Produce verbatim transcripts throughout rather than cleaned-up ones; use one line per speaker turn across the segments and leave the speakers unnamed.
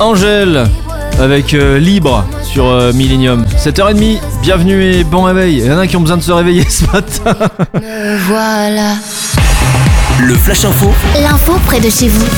Angèle avec euh, Libre sur euh, Millennium. sept heures trente, bienvenue et bon réveil. Il y en a qui ont besoin de se réveiller ce matin.
Me voilà.
Le Flash Info.
L'info près de chez vous.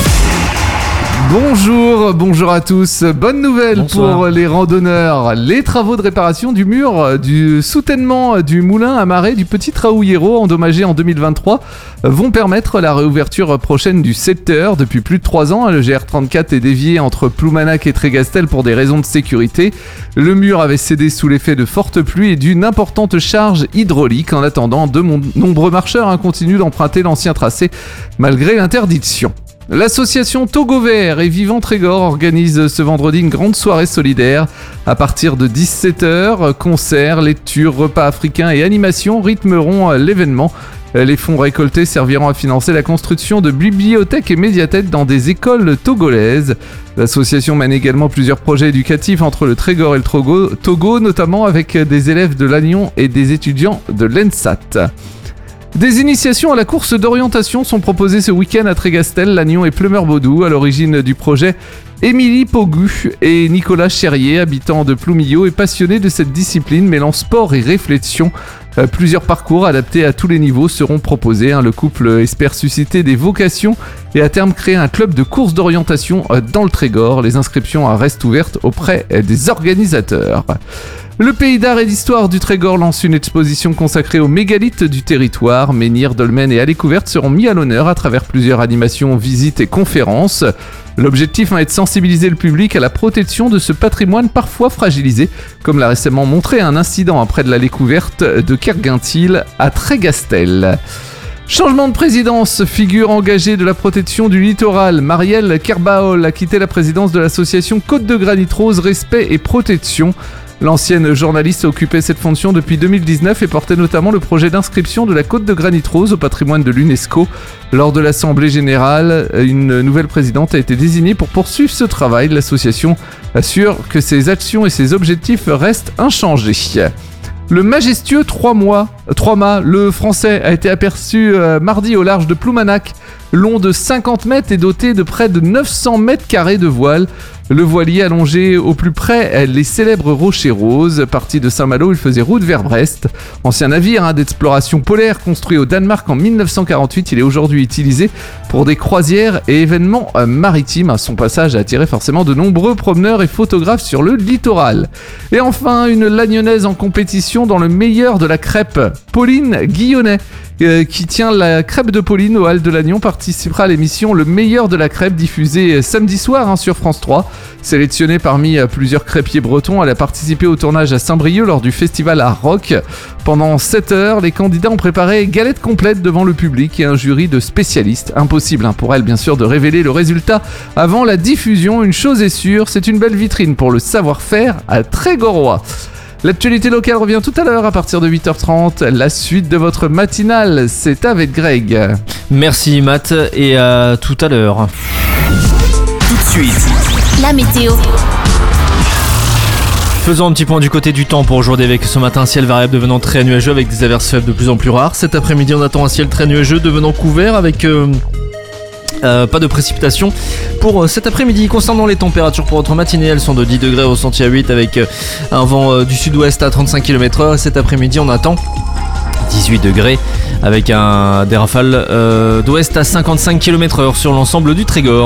Bonjour, bonjour à tous. Bonne nouvelle
Bonsoir.
pour les randonneurs. Les travaux de réparation du mur du soutènement du moulin à marée du Petit Traouillero, endommagé en deux mille vingt-trois, vont permettre la réouverture prochaine du secteur. Depuis plus de trois ans, le G R trente-quatre est dévié entre Ploumanac et Trégastel pour des raisons de sécurité. Le mur avait cédé sous l'effet de fortes pluies et d'une importante charge hydraulique. En attendant, de mon- nombreux marcheurs hein, continuent d'emprunter l'ancien tracé malgré l'interdiction. L'association Togo Vert et Vivant Trégor organise ce vendredi une grande soirée solidaire. À partir de dix-sept heures, concerts, lectures, repas africains et animations rythmeront l'événement. Les fonds récoltés serviront à financer la construction de bibliothèques et médiathèques dans des écoles togolaises. L'association mène également plusieurs projets éducatifs entre le Trégor et le Togo, Togo notamment avec des élèves de l'Agnon et des étudiants de l'ENSAT. Des initiations à la course d'orientation sont proposées ce week-end à Trégastel, Lannion et Plumeur-Baudou. À l'origine du projet, Émilie Pogu et Nicolas Cherrier, habitants de Ploumillot et passionnés de cette discipline mêlant sport et réflexion. Euh, plusieurs parcours adaptés à tous les niveaux seront proposés. Hein. Le couple espère susciter des vocations et à terme créer un club de course d'orientation euh, dans le Trégor. Les inscriptions euh, restent ouvertes auprès euh, des organisateurs. Le Pays d'art et d'histoire du Trégor lance une exposition consacrée aux mégalithes du territoire. Menhir, dolmens et allées couvertes seront mis à l'honneur à travers plusieurs animations, visites et conférences. L'objectif est de sensibiliser le public à la protection de ce patrimoine parfois fragilisé, comme l'a récemment montré un incident après de l'allée couverte de Kerguintil à Trégastel. Changement de présidence, figure engagée de la protection du littoral, Marielle Kerbaol a quitté la présidence de l'association Côte de Granit Rose, Respect et Protection. L'ancienne journaliste occupait cette fonction depuis deux mille dix-neuf et portait notamment le projet d'inscription de la Côte de Granit Rose au patrimoine de l'UNESCO. Lors de l'Assemblée Générale, une nouvelle présidente a été désignée pour poursuivre ce travail. L'association assure que ses actions et ses objectifs restent inchangés. Le majestueux trois mois, trois mâts, le français, a été aperçu euh, mardi au large de Ploumanac, long de cinquante mètres et doté de près de neuf cents mètres carrés de voile. Le voilier allongeait au plus près les célèbres rochers roses. Parti de Saint-Malo, il faisait route vers Brest. Ancien navire hein, d'exploration polaire construit au Danemark en dix-neuf cent quarante-huit, il est aujourd'hui utilisé pour des croisières et événements euh, maritimes. Son passage a attiré forcément de nombreux promeneurs et photographes sur le littoral. Et enfin, une Lagnonnaise en compétition dans le meilleur de la crêpe. Pauline Guillonnet, euh, qui tient la crêpe de Pauline au Hall de Lannion, participera à l'émission Le meilleur de la crêpe diffusée samedi soir hein, sur France trois. Sélectionnée parmi plusieurs crêpiers bretons, elle a participé au tournage à Saint-Brieuc lors du festival Art Rock. Pendant sept heures, les candidats ont préparé galette complète devant le public et un jury de spécialistes. Impossible hein, pour elle bien sûr de révéler le résultat avant la diffusion. Une chose est sûre, c'est une belle vitrine pour le savoir-faire à Trégorois. L'actualité locale revient tout à l'heure à partir de huit heures trente. La suite de votre matinale, c'est avec Greg.
Merci Matt et à tout à l'heure.
Tout de suite.
La météo.
Faisons un petit point du côté du temps pour aujourd'hui avec ce matin un ciel variable devenant très nuageux avec des averses faibles de plus en plus rares. Cet après-midi on attend un ciel très nuageux devenant couvert avec euh, euh, pas de précipitations pour euh, cet après-midi. Concernant les températures pour votre matinée, elles sont de dix degrés ressenti à huit avec euh, un vent euh, du sud-ouest à trente-cinq kilomètres heure. Cet après-midi on attend dix-huit degrés avec un, des rafales euh, d'ouest à cinquante-cinq kilomètres heure sur l'ensemble du Trégor.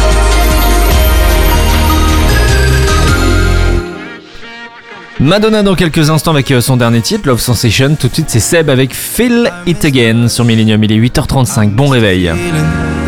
Madonna dans quelques instants avec son dernier titre, Love Sensation. Tout de suite c'est Seb avec Feel It Again sur Millennium. Il est huit heures trente-cinq, bon réveil.